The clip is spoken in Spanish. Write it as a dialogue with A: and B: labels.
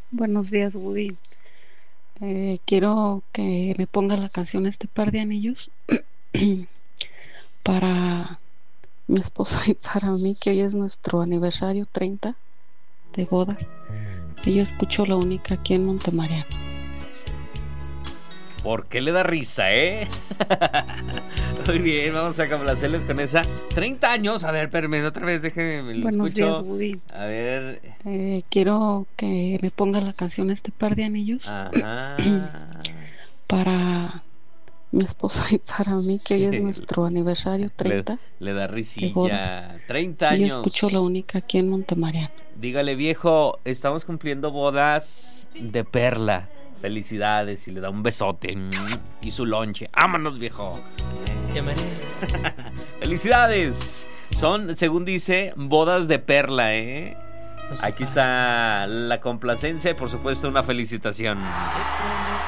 A: Buenos días, Woody. Quiero que me ponga la canción Este par de anillos para mi esposo y para mí, que hoy es nuestro aniversario 30 de bodas. Y yo escucho la única aquí en Montemariano.
B: ¿Por qué le da risa, Muy bien, vamos a complacerles con esa. 30 años, a ver, espérame, otra vez, déjenme, lo
A: Buenos
B: escucho.
A: días, Woody.
B: A ver.
A: Quiero que me ponga la canción Este par de anillos para mi esposo y para mí, que hoy es nuestro aniversario 30
B: le da
A: de
B: risilla.
A: bodas.
B: 30
A: Y yo
B: años.
A: escucho la única aquí en Montemariano.
B: Dígale, viejo, estamos cumpliendo bodas de perla. Felicidades, y le da un besote y su lonche. ¡Vámonos, viejo! ¡Felicidades! Son, según dice, bodas de perla, Aquí está la complacencia y, por supuesto, una felicitación.